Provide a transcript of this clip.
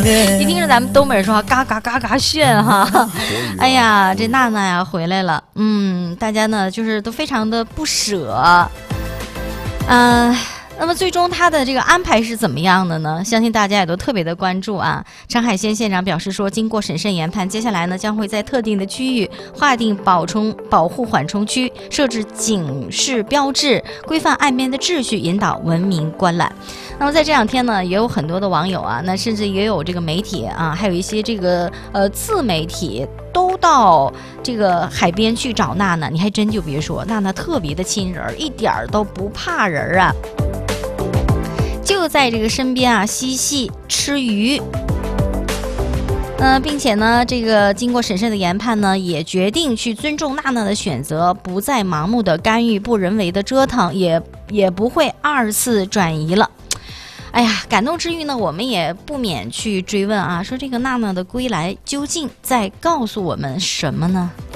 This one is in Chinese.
一听着咱们东北人说话，嘎嘎嘎嘎炫哈。哎呀，这娜娜呀回来了，大家呢就是都非常的不舍，那么最终他的这个安排是怎么样的呢？相信大家也都特别的关注啊。陈海鲜县长表示说，经过审慎研判，接下来呢将会在特定的区域划定保护缓冲区，设置警示标志，规范岸边的秩序，引导文明观览。那么在这两天呢，也有很多的网友啊，那甚至也有这个媒体啊，还有一些这个自媒体都到这个海边去找娜娜。你还真就别说，娜娜特别的亲人，一点都不怕人啊。就在这个身边啊，嬉戏吃鱼。并且呢，这个经过审慎的研判呢，也决定去尊重娜娜的选择，不再盲目的干预，不人为的折腾，也不会二次转移了。哎呀，感动之余呢，我们也不免去追问啊，说这个娜娜的归来究竟在告诉我们什么呢？